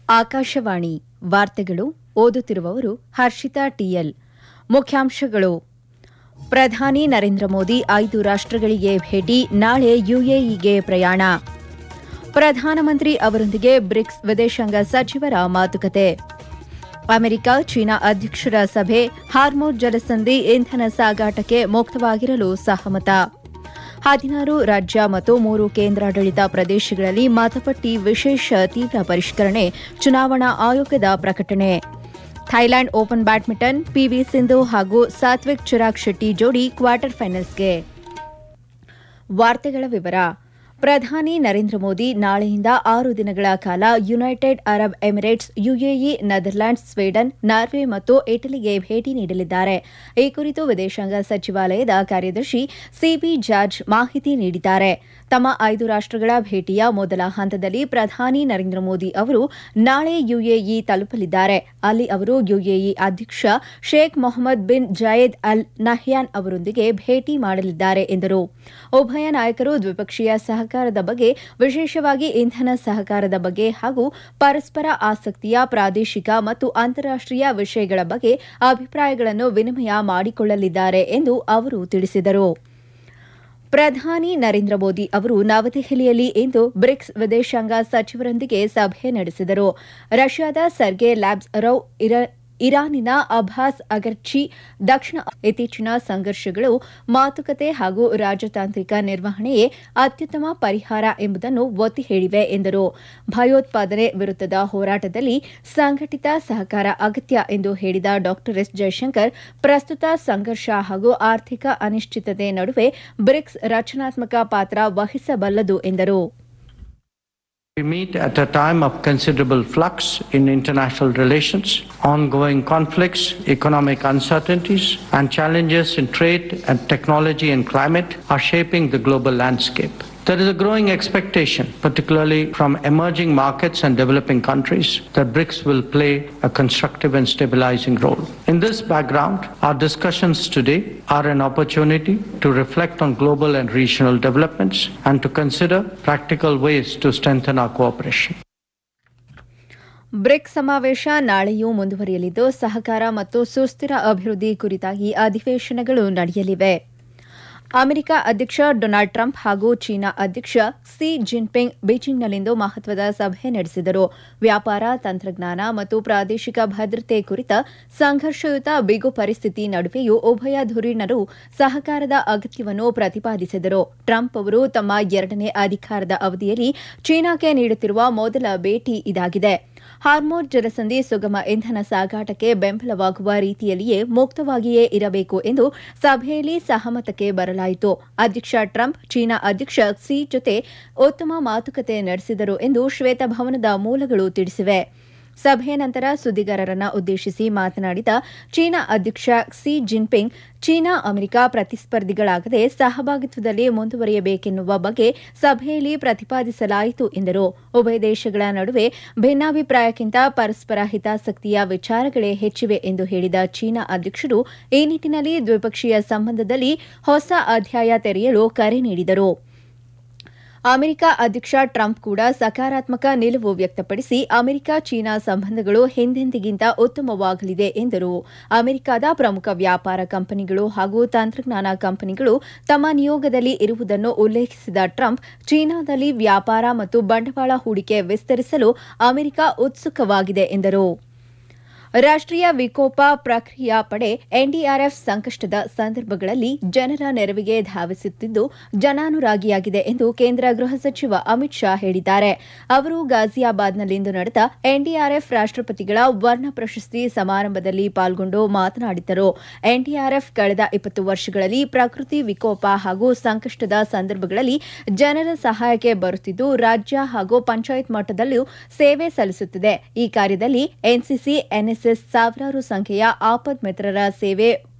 ಆಕಾಶವಾಣಿ ವಾರ್ತೆಗಳು ಓದುತ್ತಿರುವವರು ಹರ್ಷಿತಾ ಟಿಎಲ್. ಮುಖ್ಯಾಂಶಗಳು: ಪ್ರಧಾನಿ ನರೇಂದ್ರ ಮೋದಿ 5 ರಾಷ್ಟ್ರಗಳಿಗೆ ಭೇಟಿ, ನಾಳೆ ಯುಎಇಗೆ ಪ್ರಯಾಣ. ಪ್ರಧಾನಮಂತ್ರಿ ಅವರೊಂದಿಗೆ ಬ್ರಿಕ್ಸ್ ವಿದೇಶಾಂಗ ಸಚಿವರ ಮಾತುಕತೆ. ಅಮೆರಿಕ ಚೀನಾ ಅಧ್ಯಕ್ಷರ ಸಭೆ, ಹಾರ್ಮುಜ್ ಜಲಸಂಧಿ ಇಂಧನ ಸಾಗಾಟಕ್ಕೆ ಮುಕ್ತವಾಗಿರಲು ಸಹಮತ. 16 ರಾಜ್ಯ ಮತ್ತು 3 ಕೇಂದ್ರಾಡಳಿತ ಪ್ರದೇಶಗಳಲ್ಲಿ ಮತಪಟ್ಟಿ ವಿಶೇಷ ತೀವ್ರ ಪರಿಷ್ಕರಣೆ, ಚುನಾವಣಾ ಆಯೋಗದ ಪ್ರಕಟಣೆ. Thailand open badminton, PV Sindhu ಹಾಗೂ ಸಾತ್ವಿಕ್ ಚಿರಾಗ್ ಶೆಟ್ಟಿ ಜೋಡಿ ಕ್ವಾರ್ಟರ್ ಫೈನಲ್ಸ್ಗೆ. ವಾರ್ತೆಗಳ ವಿವರ. ಪ್ರಧಾನಿ ನರೇಂದ್ರ ಮೋದಿ ನಾಳೆಯಿಂದ 6 ದಿನಗಳ ಕಾಲ United Arab Emirates, UAE, Netherlands, Sweden, Norway ಮತ್ತು ಇಟಲಿಗೆ ಭೇಟಿ ನೀಡಲಿದ್ದಾರೆ. ಈ ಕುರಿತು ವಿದೇಶಾಂಗ ಸಚಿವಾಲಯದ ಕಾರ್ಯದರ್ಶಿ ಸಿಬಿ ಜಾರ್ಜ್ ಮಾಹಿತಿ ನೀಡಿದ್ದಾರೆ. ತಮ್ಮ 5 ರಾಷ್ಟ್ರಗಳ ಭೇಟಿಯ ಮೊದಲ ಹಂತದಲ್ಲಿ ಪ್ರಧಾನಿ ನರೇಂದ್ರ ಮೋದಿ ಅವರು ನಾಳೆ ಯುಎಇ ತಲುಪಲಿದ್ದಾರೆ. ಅಲ್ಲಿ ಅವರು ಯುಎಇ ಅಧ್ಯಕ್ಷ Sheikh Mohammed bin Zayed Al Nahyan ಅವರೊಂದಿಗೆ ಭೇಟಿ ಮಾಡಲಿದ್ದಾರೆ ಎಂದರು. ಉಭಯ ನಾಯಕರು ದ್ವಿಪಕ್ಷೀಯ ಸಹಕಾರದ ಬಗ್ಗೆ, ವಿಶೇಷವಾಗಿ ಇಂಧನ ಸಹಕಾರದ ಬಗ್ಗೆ ಹಾಗೂ ಪರಸ್ಪರ ಆಸಕ್ತಿಯ ಪ್ರಾದೇಶಿಕ ಮತ್ತು ಅಂತಾರಾಷ್ಟೀಯ ವಿಷಯಗಳ ಬಗ್ಗೆ ಅಭಿಪ್ರಾಯಗಳನ್ನು ವಿನಿಮಯ ಮಾಡಿಕೊಳ್ಳಲಿದ್ದಾರೆ ಎಂದು ಅವರು ತಿಳಿಸಿದರು. ಪ್ರಧಾನಿ ನರೇಂದ್ರ ಮೋದಿ ಅವರು ನವದೆಹಲಿಯಲ್ಲಿ ಇಂದು ಬ್ರಿಕ್ಸ್ ವಿದೇಶಾಂಗ ಸಚಿವರೊಂದಿಗೆ ಸಭೆ ನಡೆಸಿದರು. ರಷ್ಯಾದ ಸರ್ಗೆ ಲ್ಯಾಬ್ರವ್, ಇರಾನಿನ ಅಬ್ಬಾಸ್ ಅಗರ್ಚಿ ದಕ್ಷಿಣ ಇತ್ತೀಚಿನ ಸಂಘರ್ಷಗಳು, ಮಾತುಕತೆ ಹಾಗೂ ರಾಜತಾಂತ್ರಿಕ ನಿರ್ವಹಣೆಯೇ ಅತ್ಯುತ್ತಮ ಪರಿಹಾರ ಎಂಬುದನ್ನು ಒತ್ತಿ ಹೇಳಿವೆ ಎಂದರು. ಭಯೋತ್ಪಾದನೆ ವಿರುದ್ಧದ ಹೋರಾಟದಲ್ಲಿ ಸಂಘಟಿತ ಸಹಕಾರ ಅಗತ್ಯ ಎಂದು ಹೇಳಿದ ಡಾ ಎಸ್ ಜೈಶಂಕರ್, ಪ್ರಸ್ತುತ ಸಂಘರ್ಷ ಹಾಗೂ ಆರ್ಥಿಕ ಅನಿಶ್ಚಿತತೆ ನಡುವೆ ಬ್ರಿಕ್ಸ್ ರಚನಾತ್ಮಕ ಪಾತ್ರ ವಹಿಸಬಲ್ಲದು ಎಂದರು. We meet at a time of considerable flux in international relations. Ongoing conflicts, economic uncertainties, and challenges in trade and technology and climate are shaping the global landscape. There is a growing expectation, particularly from emerging markets and developing countries, that BRICS will play a constructive and stabilizing role. In this background, our discussions today are an opportunity to reflect on global and regional developments and to consider practical ways to strengthen our cooperation. BRICS ಸಮಾವೇಶ ನಾಳೆಯೂ ಮುಂದುವರಿಯಲಿದ್ದು, ಸಹಕಾರ ಮತ್ತು ಸುಸ್ಥಿರ ಅಭಿವೃದ್ಧಿ ಕುರಿತಾಗಿ ಅಧಿವೇಶನಗಳು ನಡೆಯಲಿವೆ. America ಅಧ್ಯಕ್ಷ Donald Trump ಹಾಗೂ China ಅಧ್ಯಕ್ಷ ಕ್ಸಿ ಜಿನ್ಪಿಂಗ್ ಬೀಜಿಂಗ್ನಲ್ಲಿಂದು ಮಹತ್ವದ ಸಭೆ ನಡೆಸಿದರು. ವ್ಯಾಪಾರ, ತಂತ್ರಜ್ಞಾನ ಮತ್ತು ಪ್ರಾದೇಶಿಕ ಭದ್ರತೆ ಕುರಿತ ಸಂಘರ್ಷಯುತ ಬಿಗು ಪರಿಸ್ಥಿತಿ ನಡುವೆಯೂ ಉಭಯ ಧುರೀಣರು ಸಹಕಾರದ ಅಗತ್ಯವನ್ನು ಪ್ರತಿಪಾದಿಸಿದರು. ಟ್ರಂಪ್ ಅವರು ತಮ್ಮ 2ನೇ ಅಧಿಕಾರದ ಅವಧಿಯಲ್ಲಿ ಚೀನಾಕ್ಕೆ ನೀಡುತ್ತಿರುವ ಮೊದಲ ಭೇಟಿ ಇದಾಗಿದೆ. ಹಾರ್ಮುಜ್ ಜಲಸಂಧಿ ಸುಗಮ ಇಂಧನ ಸಾಗಾಟಕ್ಕೆ ಬೆಂಬಲವಾಗುವ ರೀತಿಯಲ್ಲಿಯೇ ಮುಕ್ತವಾಗಿಯೇ ಇರಬೇಕು ಎಂದು ಸಭೆಯಲ್ಲಿ ಸಹಮತಕ್ಕೆ ಬರಲಾಯಿತು. ಅಧ್ಯಕ್ಷ ಟ್ರಂಪ್ ಚೀನಾ ಅಧ್ಯಕ್ಷ ಕ್ಸಿ ಜೊತೆ ಉತ್ತಮ ಮಾತುಕತೆ ನಡೆಸಿದರು ಎಂದು ಶ್ವೇತಭವನದ ಮೂಲಗಳು ತಿಳಿಸಿವೆ. ಸಭೆಯ ನಂತರ ಸುದ್ದಿಗಾರರನ್ನು ಉದ್ದೇಶಿಸಿ ಮಾತನಾಡಿದ ಚೀನಾ ಅಧ್ಯಕ್ಷ ಕ್ಸಿ ಜಿನ್ಪಿಂಗ್, ಚೀನಾ ಅಮೆರಿಕ ಪ್ರತಿಸ್ಪರ್ಧಿಗಳಾಗದೆ ಸಹಭಾಗಿತ್ವದಲ್ಲಿ ಮುಂದುವರಿಯಬೇಕೆನ್ನುವ ಬಗ್ಗೆ ಸಭೆಯಲ್ಲಿ ಪ್ರತಿಪಾದಿಸಲಾಯಿತು ಎಂದರು. ಉಭಯ ದೇಶಗಳ ನಡುವೆ ಭಿನ್ನಾಭಿಪ್ರಾಯಕ್ಕಿಂತ ಪರಸ್ಪರ ಹಿತಾಸಕ್ತಿಯ ವಿಚಾರಗಳೇ ಹೆಚ್ಚಿವೆ ಎಂದು ಹೇಳಿದ ಚೀನಾ ಅಧ್ಯಕ್ಷರು ಈ ನಿಟ್ಟಿನಲ್ಲಿ ದ್ವಿಪಕ್ಷೀಯ ಸಂಬಂಧದಲ್ಲಿ ಹೊಸ ಅಧ್ಯಾಯ ತೆರೆಯಲು ಕರೆ ನೀಡಿದರು. ಅಮೆರಿಕ ಅಧ್ಯಕ್ಷ ಟ್ರಂಪ್ ಕೂಡ ಸಕಾರಾತ್ಮಕ ನಿಲುವು ವ್ಯಕ್ತಪಡಿಸಿ ಅಮೆರಿಕ ಚೀನಾ ಸಂಬಂಧಗಳು ಹಿಂದೆಂದಿಗಿಂತ ಉತ್ತಮವಾಗಲಿದೆ ಎಂದರು. ಅಮೆರಿಕದ ಪ್ರಮುಖ ವ್ಯಾಪಾರ ಕಂಪನಿಗಳು ಹಾಗೂ ತಂತ್ರಜ್ಞಾನ ಕಂಪನಿಗಳು ತಮ್ಮ ನಿಯೋಗದಲ್ಲಿ ಇರುವುದನ್ನು ಉಲ್ಲೇಖಿಸಿದ ಟ್ರಂಪ್, ಚೀನಾದಲ್ಲಿ ವ್ಯಾಪಾರ ಮತ್ತು ಬಂಡವಾಳ ಹೂಡಿಕೆ ವಿಸ್ತರಿಸಲು ಅಮೆರಿಕ ಉತ್ಸುಕವಾಗಿದೆ ಎಂದರು. ರಾಷ್ಟ್ರೀಯ ವಿಕೋಪ ಪ್ರಕ್ರಿಯಾ ಪಡೆ ಎನ್ಡಿಆರ್ಎಫ್ ಸಂಕಷ್ಟದ ಸಂದರ್ಭಗಳಲ್ಲಿ ಜನರ ನೆರವಿಗೆ ಧಾವಿಸುತ್ತಿದ್ದು ಜನಾನುರಾಗಿಯಾಗಿದೆ ಎಂದು ಕೇಂದ್ರ ಗೃಹ ಸಚಿವ ಅಮಿತ್ ಶಾ ಹೇಳಿದ್ದಾರೆ. ಅವರು ಗಾಜಿಯಾಬಾದ್ನಲ್ಲಿಂದು ನಡೆದ ಎನ್ಡಿಆರ್ಎಫ್ ರಾಷ್ಟ್ರಪತಿಗಳ ವರ್ಣ ಪ್ರಶಸ್ತಿ ಸಮಾರಂಭದಲ್ಲಿ ಪಾಲ್ಗೊಂಡು ಮಾತನಾಡಿದರು. ಎನ್ಡಿಆರ್ಎಫ್ ಕಳೆದ 20 ವರ್ಷಗಳಲ್ಲಿ ಪ್ರಕೃತಿ ವಿಕೋಪ ಹಾಗೂ ಸಂಕಷ್ಟದ ಸಂದರ್ಭಗಳಲ್ಲಿ ಜನರ ಸಹಾಯಕ್ಕೆ ಬರುತ್ತಿದ್ದು, ರಾಜ್ಯ ಹಾಗೂ ಪಂಚಾಯತ್ ಮಟ್ಟದಲ್ಲೂ ಸೇವೆ ಸಲ್ಲಿಸುತ್ತಿದೆ. ಈ ಕಾರ್ಯದಲ್ಲಿ ಎನ್ಸಿಸಿ, ಎನ್ಎಸ್ಎಸ್, ಸಾವಿರಾರು ಸಂಖ್ಯೆಯ ಆಪದ್ ಮಿತ್ರರ ಸೇವೆ